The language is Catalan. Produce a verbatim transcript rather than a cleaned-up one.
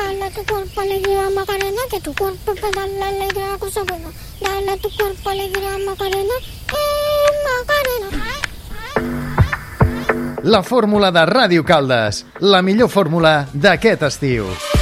Dale a tu cuerpo alegría Macarena, que tu cuerpo te da la alegría, cosa buena. Dale a tu cuerpo alegría Macarena, eh, Macarena. La fórmula de Ràdio Caldes, la millor fórmula d'aquest estiu.